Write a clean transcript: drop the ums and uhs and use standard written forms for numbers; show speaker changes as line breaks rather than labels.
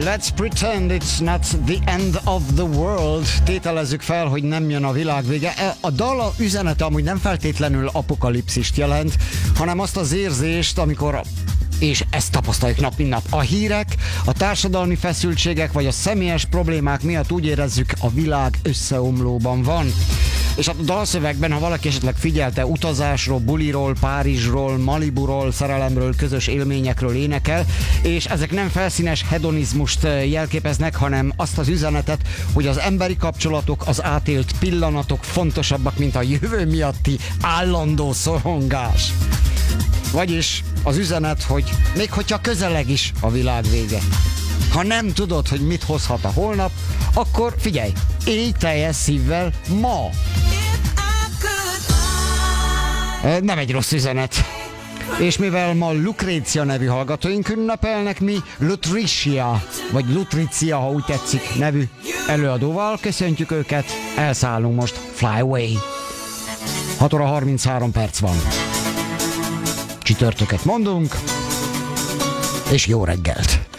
Let's pretend it's not the end of the world. Tételezzük fel, hogy nem jön a világ vége. A dal üzenete amúgy nem feltétlenül apokalipszist jelent, hanem azt az érzést, amikor, és ezt tapasztaljuk nap mint nap, a hírek, a társadalmi feszültségek vagy a személyes problémák miatt úgy érezzük, a világ összeomlóban van. És a dalszövegben, ha valaki esetleg figyelte, utazásról, buliról, Párizsról, Maliburól, szerelemről, közös élményekről énekel, és ezek nem felszínes hedonizmust jelképeznek, hanem azt az üzenetet, hogy az emberi kapcsolatok, az átélt pillanatok fontosabbak, mint a jövő miatti állandó szorongás. Vagyis az üzenet, hogy még hogyha közeleg is a világ vége, ha nem tudod, hogy mit hozhat a holnap, akkor figyelj, élj teljes szívvel ma. Nem egy rossz üzenet. És mivel ma Lucrezia nevű hallgatóink ünnepelnek, mi Lutricia, vagy Lutricia, ha úgy tetszik, nevű előadóval köszöntjük őket, elszállunk most Fly Away. 6 óra 33 perc van. Csütörtöket mondunk, és jó reggelt!